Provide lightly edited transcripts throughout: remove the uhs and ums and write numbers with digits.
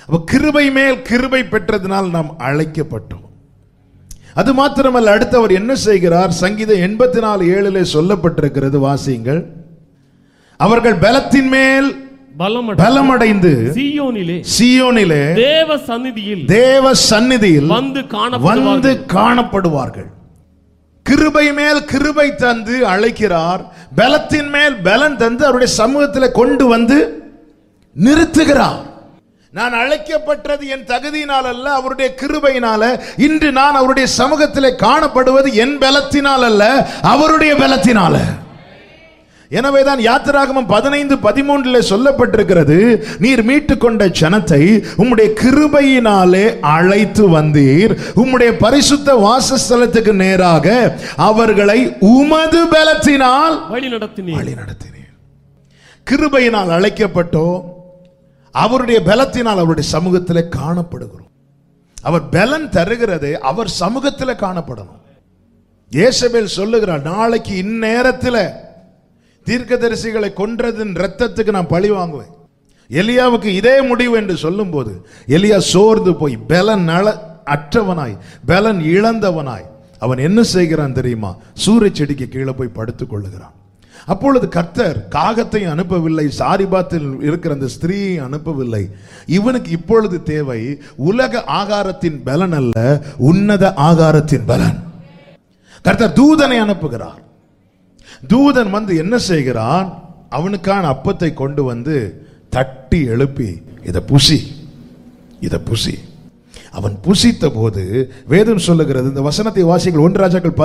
அப்ப கிருபை மேல் கிருபை பெற்றதினால் நாம் அழைக்கப்பட்டோம். அது மாத்திரமல்ல, அடுத்து அவர் என்ன செய்கிறார்? சங்கீதம் 84:7 சொல்லப்பட்டிருக்கிறது, வாசியுங்கள். அவர்கள் பலத்தின் மேல் பலமடைந்து சீயோனிலே தேவ சந்நிதியில் வந்து காணப்படுவார்கள். கிருபை மேல் கிருபை தந்து அழைக்கிறார், பலத்தின் மேல் பலன் தந்து அவருடைய சமூகத்தில் கொண்டு வந்து நிறுத்துகிறார். நான் அழைக்கப்பட்டது என் தகுதியினால் அல்ல, அவருடைய கிருபையினால. இன்று நான் அவருடைய சமூகத்திலே காணப்படுவது என் பலத்தினால் அல்ல, அவருடைய பலத்தினால. எனவேதான் யாத்திராகமம் 15:13 சொல்லப்பட்டிருக்கிறது, நீர் மீட்டுக் கொண்ட ஜனத்தை உம்முடைய கிருபையினாலே அழைத்து வந்தீர், உம்முடைய பரிசுத்த வாசஸ்தலத்துக்கு நேராக அவர்களை உமது பலத்தினால் வழி நடத்தினீர். கிருபையினால் அழைக்கப்பட்டோம், அவருடைய பலத்தினால் அவருடைய சமூகத்தில் காணப்படுகிறோம். அவர் பலன் தருகிறது, அவர் சமூகத்தில் காணப்படணும். யேசபேல் சொல்லுகிறார், நாளைக்கு இந்நேரத்தில் தீர்க்கதரிசிகளை கொன்றதின் இரத்தத்துக்கு நான் பழி வாங்குவேன். எலியாவுக்கு இதே முடிவு என்று சொல்லும் போது எலியா சோர்ந்து போய் பலன் அற்றவனாய் பலன் இழந்தவனாய் அவன் என்ன செய்கிறான் தெரியுமா? சூரிய செடிக்கு கீழே போய் படுத்துக் கொள்ளுகிறான். அப்பொழுது கர்த்தர் காகத்தை அனுப்பவில்லை, சாரிபாத்தில் இருக்கிற அந்த ஸ்திரீயை அனுப்பவில்லை. இவனுக்கு இப்பொழுது தேவை உலக ஆகாரத்தின் பலன் அல்ல, உன்னத ஆகாரத்தின் பலன். கர்த்தர் தூதனை அனுப்புகிறார். தூதன் வந்து என்ன செய்கிறான்? அவனுக்கான அப்பத்தை கொண்டு வந்து தட்டி எழுப்பி, இதை புசி. அவன் புசித்த போது வேதம் சொல்லுகிறது, இந்த வசனத்தை வாசிகள் 1 ராஜாக்கள்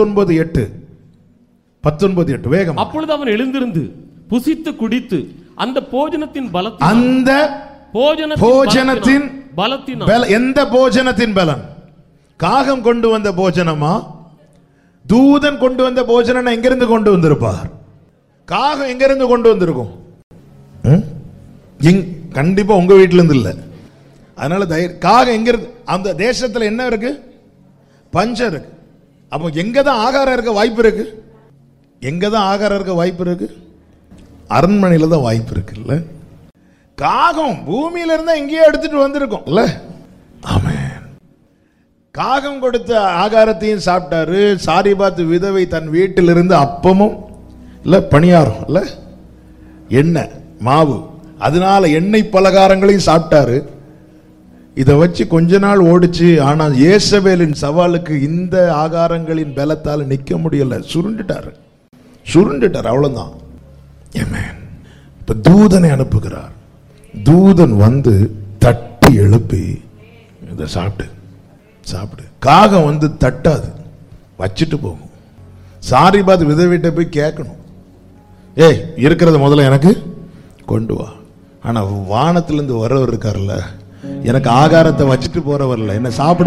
19:8 வேகம். அப்பொழுது அவன் எழுந்திருந்து புசித்து குடித்து அந்த போஜனத்தின் பலத்தினால் எந்த போஜனத்தின் பலன்? காகம் கொண்டு வந்த போஜனமா? தூதன் கொண்டு வந்த போஜனம் எங்கிருந்து கொண்டு வந்திருப்பார்? காகம் எங்கிருந்து கொண்டு வந்திருக்கும்? கண்டிப்பா உங்க வீட்டில இருந்து இல்ல. அதனால காகம் எங்கிருந்து? அந்த தேசத்துல என்ன இருக்கு? பஞ்சம் இருக்கு. அப்போ எங்கதான் ஆகாரம் இருக்க வாய்ப்பு இருக்கு? எங்கதான் ஆகாரம் இருக்க வாய்ப்பு இருக்கு? அரண்மனையில தான் வாய்ப்பு இருக்கு இல்ல? காகம் பூமியில இருந்தா எங்கேயோ எடுத்துட்டு வந்திருக்கும் இல்ல? ஆமென். காகம் கொடுத்த ஆகாரத்தையும் சாப்பிட்டாரு. சாரிபாத் விதவை தன் வீட்டிலிருந்து அப்பமும் இல்ல பணியாரம் இல்ல எண்ணெய் மாவு, அதனால எண்ணெய் பலகாரங்களையும் சாப்பிட்டாரு. இதை வச்சு கொஞ்ச நாள் ஓடிச்சு. ஆனால் யேசபேலின் சவாலுக்கு இந்த ஆகாரங்களின் பலத்தால் நிற்க முடியல. சுருண்டுட்டார். அவ்வளவுதான். இப்ப தூதனை அனுப்புகிறார். தூதன் வந்து தட்டி எழுப்பி, இதை சாப்பிடு. காகம் வந்து தட்டாது, வச்சுட்டு போகும். சாரிபாத் விதவிட்ட போய் கேட்கணும், ஏய் இருக்கிறத முதல்ல எனக்கு கொண்டு வா. ஆனா வானத்திலிருந்து வரவர் இருக்கார்ல, எனக்கு ஆகாரத்தை வச்சுட்டு போறவர்ல, என்னை சாப்பிட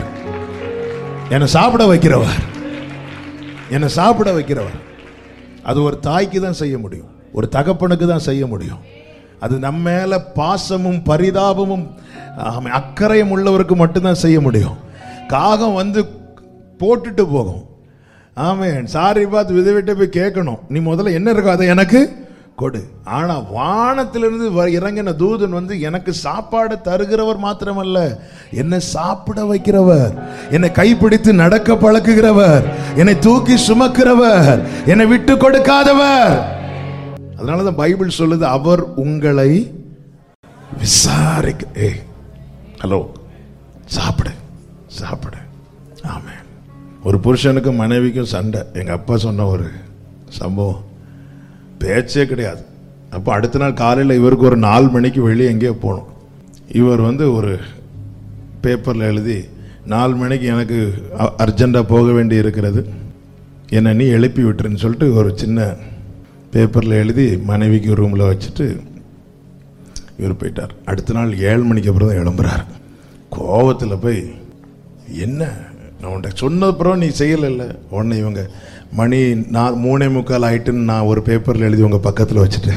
வைக்கிறவர். அது ஒரு தாய்க்கு தான் செய்ய முடியும், ஒரு தகப்பனுக்கு தான் செய்ய முடியும். அது நம்ம மேல பாசமும் பரிதாபமும் அக்கறையும் உள்ளவருக்கு மட்டும்தான் செய்ய முடியும். காகம் வந்து போட்டுட்டு போகும். ஆமென். சாரிபாத் விதவிட்ட போய் கேட்கணும், நீ முதல்ல என்ன இருக்கோ அதை எனக்கு கொடு. ஆனா வானத்திலிருந்து இறங்கின தூதன் வந்து எனக்கு சாப்பாடு தருகிறவர் மாத்திரமல்ல, என்னை சாப்பிட வைக்கிறவர், என்னை கைப்பிடித்து நடக்க பழக்குகிறவர், என்னை தூக்கி சுமக்கிறவர், என்னை விட்டு கொடுக்காதவர். அதனாலதான் பைபிள் சொல்லுது, அவர் உங்களை விசாரிக்க. ஹலோ, சாப்பிடு. ஆமென். ஒரு புருஷனுக்கும் மனைவிக்கும் சண்டை. எங்க அப்பா சொன்ன ஒரு சம்பவம், பேச்சே கிடையாது. அப்போ அடுத்த நாள் காலையில் இவருக்கு ஒரு 4 மணிக்கு வெளியே எங்கேயோ போகணும். இவர் வந்து ஒரு பேப்பரில் எழுதி, 4 மணிக்கு எனக்கு அர்ஜென்ட்டாக போக வேண்டி இருக்கிறது, என்னை நீ எழுப்பி விட்டுருன்னு சொல்லிட்டு ஒரு சின்ன பேப்பரில் எழுதி மனைவிக்கு ரூமில் வச்சுட்டு இவர் போயிட்டார். அடுத்த நாள் 7 மணிக்கு அப்புறம் தான் எழும்புறார். கோவத்தில் போய், என்ன நான் உன்ட்ட சொன்னதுக்கப்புறம் நீ செய்யலைல்ல? உடனே இவங்க மணி 3:45 ஆயிட்டுன்னு நான் ஒரு பேப்பரில் எழுதி உங்கள் பக்கத்தில் வச்சுட்டேன்.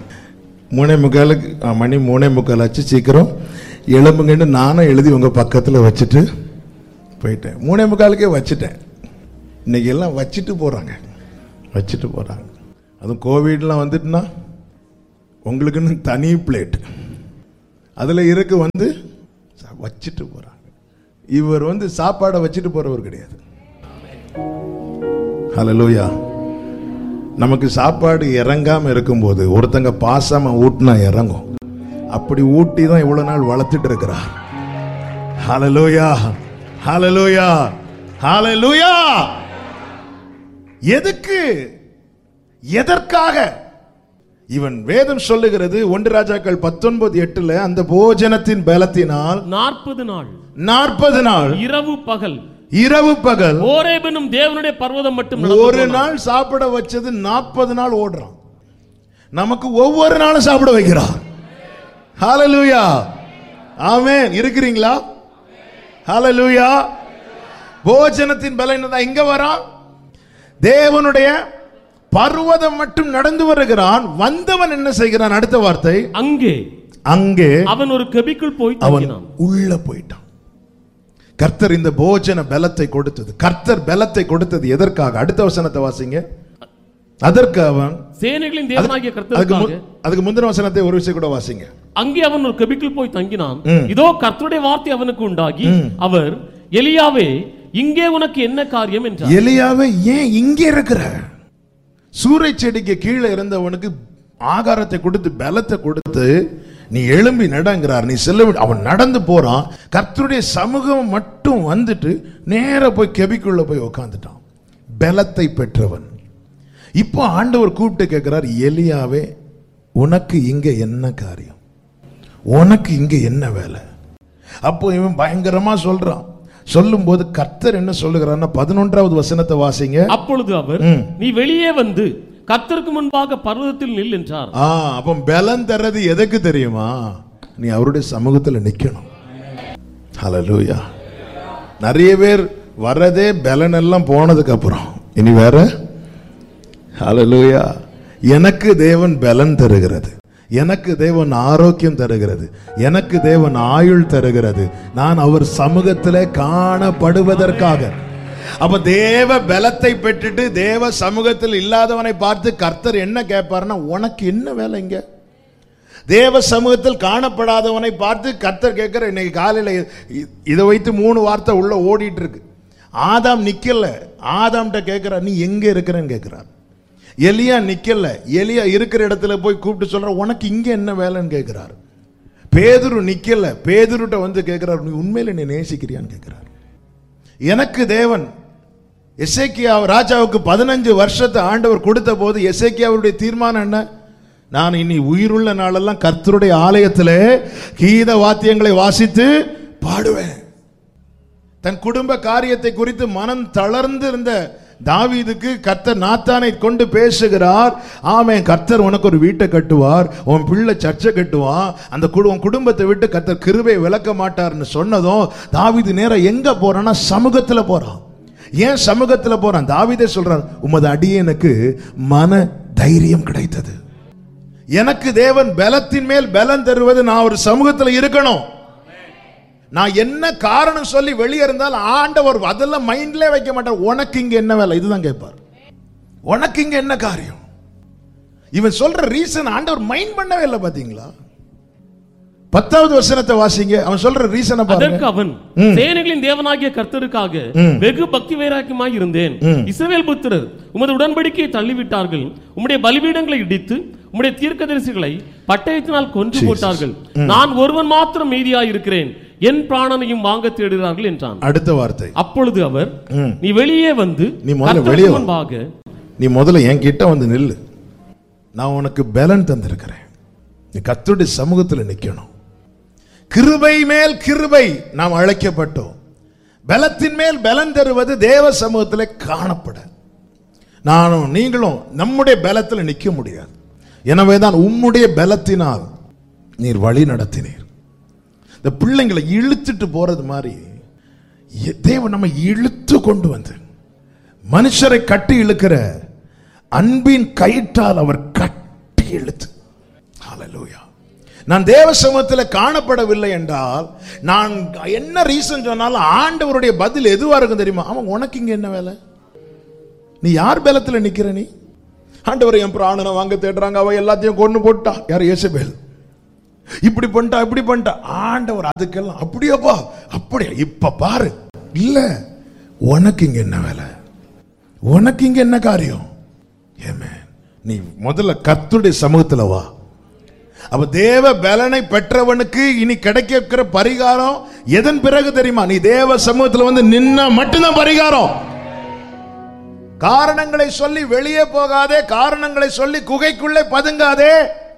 3:45 மணி 3:45 ஆச்சு, சீக்கிரம் எழும்புங்கன்னு நானும் எழுதி உங்கள் பக்கத்தில் வச்சுட்டு போயிட்டேன். 3:45 வச்சுட்டேன். இன்னைக்கு எல்லாம் வச்சுட்டு போகிறாங்க. அதுவும் கோவிட்லாம் வந்துட்டுனா உங்களுக்குன்னு தனி பிளேட். அதுல இருக்கு வந்து வச்சிட்டு போறாங்க. இவர் வந்து சாப்பாடை வச்சிட்டு போறவர் கிடையாது. ஹல்லேலூயா. நமக்கு சாப்பாடு இறங்காம இருக்கும்போது ஒருத்தங்க பாசமா ஊட்டினா இறங்கும். அப்படி ஊட்டி தான் இவ்வளவு நாள் வளர்த்துட்டு இருக்கிறார். ஹல்லேலூயா, ஹல்லேலூயா, ஹல்லேலூயா. எதுக்கு, எதற்காக? இவன் வேதம் சொல்லுகிறது 1 ராஜாக்கள் 19:8 அந்த போஜனத்தின் பலத்தினால் 40 நாள் இரவு பகல் ஓரேப் என்னும் தேவனுடைய பர்வதம் மட்டும் ஒரு நாள் சாப்பிட வச்சது 40 நாள் ஓடுறான். நமக்கு ஒவ்வொரு நாளும் சாப்பிட வைக்கிறார். ஹல்லேலூயா, ஆமென். இருக்கிறீங்களா? ஹல்லேலூயா. போஜனத்தின் பலன் இங்க வரான். தேவனுடைய பர்வதம் மட்டும் நடந்து வருகிறான். வந்தவன் என்ன செய்கிறான்? அடுத்த வார்த்தை, அங்கே அவன் ஒரு கெபிக்குள் போய் தங்கினான். உள்ள போயிட்டான். கர்த்தர் இந்த போஜன பலத்தை கொடுத்தது. கர்த்தர் பலத்தை கொடுத்தது எதற்காக? அடுத்த வசனத்தை வாசிங்க. அதற்கு அவன் சேனைகளின் தேவனாகிய கர்த்தருக்காக. அதுக்கு முந்தின வசனத்தை ஒரு விஷயம் கூட வாசிங்க. அங்கே அவன் ஒரு கெபிக்குள் போய் தங்கினான். இதோ கர்த்தருடைய வார்த்தை அவனுக்கு உண்டாகி, அவர், எலியாவே, இங்கே உனக்கு என்ன காரியம் என்றார். எலியாவே, ஏன் இங்கே இருக்கிற? சூரை செடிக்கு கீழே இருந்தவனுக்கு ஆகாரத்தை கொடுத்து பலத்தை கொடுத்து நீ எழும்பி நடங்கிறார். நீ செல்ல. அவன் நடந்து போறான். கர்த்தருடைய சமூகம் மட்டும் வந்துட்டு நேர போய் கெபிக்குள்ள போய் உட்கார்ந்துட்டான். பலத்தை பெற்றவன். இப்போ ஆண்டவர் கூப்பிட்டு கேட்கிறார், எலியாவே, உனக்கு இங்க என்ன காரியம்? உனக்கு இங்க என்ன வேலை? அப்போ இவன் பயங்கரமா சொல்றான். சொல்லும் போது கர்த்தர் என்ன சொல்லுகிறார்னா 11வது வசனத்தை வாசிங்க. அப்பொழுது அவர், நீ வெளியே வந்து கர்த்தருக்கு முன்பாக பர்வதத்தில் நில் என்றார். அப்ப பலன் தரது எதுக்கு தெரியுமா? நீ அவருடைய சமூகத்தில் நிக்கணும். ஹல்லேலூயா. நிறைய பேர் வரதே பலன் எல்லாம் போனதுக்கு அப்புறம். இனி வேற. ஹல்லேலூயா. எனக்கு தேவன் பலன் தருகிறது, எனக்கு தேவன் ஆரோக்கியம் தருகிறது, எனக்கு தேவன் ஆயுள் தருகிறது. நான் அவர் சமூகத்திலே காணப்படுவதற்காக. அப்ப தேவ பலத்தை பெற்றுட்டு தேவ சமூகத்தில் இல்லாதவனை பார்த்து கர்த்தர் என்ன கேட்பார்னா, உனக்கு என்ன வேலை இங்க? தேவ சமூகத்தில் காணப்படாதவனை பார்த்து கர்த்தர் கேட்கிற. இன்னைக்கு காலையில இதை வைத்து 3 வார்த்தை உள்ள ஓடிட்டு இருக்கு. ஆதாம் நிக்கல. ஆதாம்கிட்ட கேட்கிற, நீ எங்க இருக்கிறன்னு கேட்கிறார். எலியா நிக்கல. எலியா இருக்கிற இடத்துல போய் கூப்பிட்டு சொல்ற, உனக்கு இங்க என்ன வேலைன்னு கேட்கிறார். பேதுரு நிக்கல. பேதுருட்ட வந்து கேட்கிறார், நீ உண்மையில நீ நேசிக்கிறியான்னு கேட்கிறார். எனக்கு தேவன் எசேக்கியா ராஜாவுக்கு 15 வருஷத்தை ஆண்டவர் கொடுத்த போது எசேக்கியாவுடைய தீர்மானம் என்ன? நான் இனி உயிருள்ள நாளெல்லாம் கர்த்தருடைய ஆலயத்திலே கீத வாத்தியங்களை வாசித்து பாடுவேன். தன் குடும்ப காரியத்தை குறித்து மனம் தளர்ந்து இருந்த தாவீதுக்கு கர்த்தர் நாத்தானை கொண்டு பேசுகிறார். ஆமென். கர்த்தர் உனக்கு ஒரு வீட்டை கட்டுவார், உன் பிள்ளை சர்ச்சை கட்டுவான், அந்த குடும்பத்தை விட்டு கர்த்தர் கிருபை விலக்க மாட்டார்னு சொன்னதும் தாவீது நேரம் எங்க போறான்னா சமூகத்துல போறான். ஏன் சமூகத்துல போறான்? தாவீதே சொல்றார், உமது அடியேனுக்கு மன தைரியம் கிடைத்தது. எனக்கு தேவன் பலத்தின் மேல் பலன் தருவது நான் ஒரு சமூகத்துல இருக்கணும். நான் என்ன காரணம் சொல்லி வெளியே இருந்தால் ஆண்டவர் அதெல்லாம் மைண்ட்ல வைக்க மாட்டார். உனக்கு இங்க என்ன வேலை? இதுதான் கேட்பார். உனக்கு இங்க என்ன காரியம்? இவன் சொல்ற ரீசன் ஆண்டவர் மைண்ட் பண்ணவே இல்லை. பாத்தீங்களா? 10வது வசனத்தை வாசிங்க. அவன் சொல்ற ரீசனை பாருங்க. அதற்கு அவன், சேனைகளின் தேவனாகிய கர்த்தருக்காக வெகு பக்தி வைராக்கியமாய் இருந்தேன். இஸ்ரவேல் புத்திரர் உமது உடன்படிக்கையை தள்ளிவிட்டார்கள், உம்முடைய பலிபீடங்களை இடித்து உம்முடைய தீர்க்கதரிசிகளை பட்டயத்தினால் கொன்று போட்டார்கள். நான் ஒருவன் மாத்திரம் மீதியாய் இருக்கிறேன், என் பிராணனையும் வாங்க தேடுகிறார்கள் என்றான். அடுத்த வார்த்தை. அப்பொழுது அவர், நீ வெளியே வந்து நீ முதல்ல என் கிட்ட வந்து நில்லு. நான் உனக்கு பலன் தந்திருக்கிறேன். நீ கர்த்தருடைய சமூகத்தில் நிக்கணும். கிருபை மேல் கிருபை நாம் அழைக்கப்பட்டோம். பலத்தின் மேல் பலன் தருவது தேவ சமூகத்தில் காணப்பட. நானும் நீங்களும் நம்முடைய பலத்தில் நிற்க முடியாது. எனவேதான் உம்முடைய பலத்தினால் நீர் வழி நடத்தினீர். இந்த பிள்ளைங்களை இழுத்துட்டு போறது மாதிரி தேவன் நம்ம இழுத்து கொண்டு வந்து மனுஷரை கட்டி இழுக்கிற அன்பின் கயிற்றால் அவர் கட்டி இழுத்து. ஹல்லேலூயா. நான் தேவ சமூகத்தில் காணப்படவில்லை என்றால் நான் என்ன ரீசன் சொன்னாலும் ஆண்டவருடைய பதில் எதுவா இருக்கும் தெரியுமா? அவன் உனக்கு இங்க என்ன வேலை? நீ யார் பலத்தில் நிக்கிற? நீ ஆண்டவர் என் பிராணனை வாங்க தேடுறாங்க, அவ எல்லாத்தையும் கொண்டு போட்டா. யார்? யேசபேல். இப்படி பண்ணிட்டா இப்படி பண்ணிட்டா. ஆண்டவர் அதுக்கெல்லாம் அப்படியாப்பா அப்படியா இப்ப பாரு, இல்ல உனக்கு இங்க என்ன வேலை, உனக்கு இங்க என்ன காரியம்? ஆமென். நீ முதல்ல கர்த்தருடைய சமூகத்துல வா. அப்ப தேவ பலனை பெற்றவனுக்கு இனி கிடைக்கிற பரிகாரம் எதன் பிறகு தெரியுமா? நீ தேவ சமூகத்துல வந்து நின்னா மட்டும்தான் பரிகாரம். காரணங்களை சொல்லி வெளியே போகாதே, காரணங்களை சொல்லி குகைக்குள்ளே பதுங்காதே,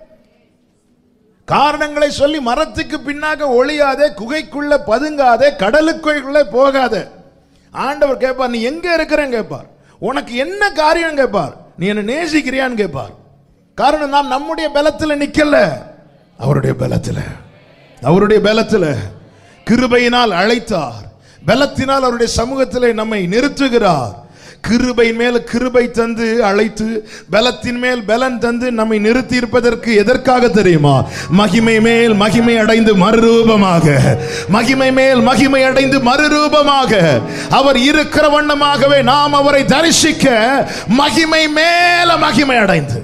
காரணங்களை சொல்லி மரத்துக்கு பின்னாக ஒளியாதே, குகைக்குள்ள பதுங்காதே, கடலுக்குள்ளே போகாதே. ஆண்டவர் கேட்பார், நீ எங்க இருக்கிறேன்னு கேட்பார். உனக்கு என்ன காரியம் கேட்பார். நீ என்ன நேசிக்கிறியான்னு கேட்பார். காரணம், நாம் நம்முடைய பலத்தில் நிக்கல, அவருடைய பலத்தில். அவருடைய பலத்தில் கிருபையினால் அழைத்தார், பலத்தினால் அவருடைய சமூகத்திலே நம்மை நிறுத்துகிறார். கிருபை மேல் கிருபை தந்து அழைத்து, பலத்தின் மேல் பலன் தந்து நம்மை நிறுத்தி இருப்பதற்கு எதற்காக தெரியுமா? மகிமை மேல் மகிமை அடைந்து மறுரூபமாக, மகிமை மேல் மகிமை அடைந்து மறுரூபமாக அவர் இருக்கிற வண்ணமாகவே நாம் அவரை தரிசிக்க மகிமை மேல மகிமை அடைந்து.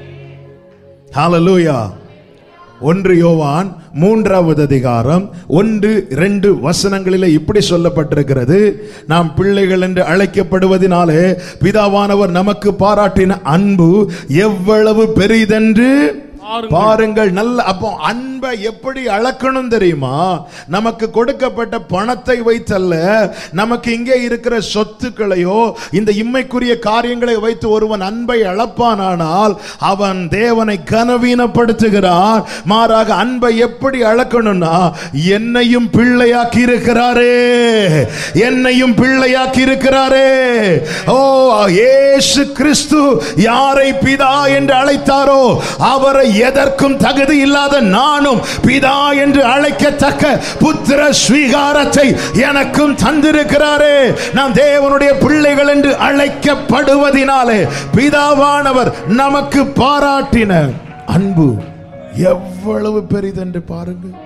ஹல்லேலூயா. 1 யோவான் 3வது அதிகாரம் 1-2 வசனங்களிலே இப்படி சொல்லப்பட்டிருக்கிறது. நாம் பிள்ளைகள் என்று அழைக்கப்படுவதினாலே பிதாவானவர் நமக்கு பாராட்டின அன்பு எவ்வளவு பெரிதென்று பாருங்கள். நல்ல அப்போ அன்பை எப்படி அளக்கணும் தெரியுமா? நமக்கு கொடுக்கப்பட்ட பணத்தை வைத்தல்ல, நமக்கு இங்கே இருக்கிற சொத்துக்களையோ இந்த இம்மைக்குரிய காரியங்களை வைத்து ஒருவன் அன்பை அளப்பானால் அவன் தேவனை கனவீனப்படுத்துகிறான். மாறாக அன்பை எப்படி அளக்கணும்னா, என்னையும் பிள்ளையாக்கி இருக்கிறாரே, என்னையும் பிள்ளையாக்கி இருக்கிறாரே. ஓ, இயேசு கிறிஸ்து யாரை பிதா என்று அழைத்தாரோ அவரை எதற்கும் தகுதி இல்லாத நானும் பிதா என்று அழைக்கத்தக்க புத்திர ஸ்வீகாரத்தை எனக்கும் தந்திருக்கிறாரே. நாம் தேவனுடைய பிள்ளைகள் என்று அழைக்கப்படுவதினாலே பிதாவானவர் நமக்கு பாராட்டின அன்பு எவ்வளவு பெரிதென்று பாருங்கள்.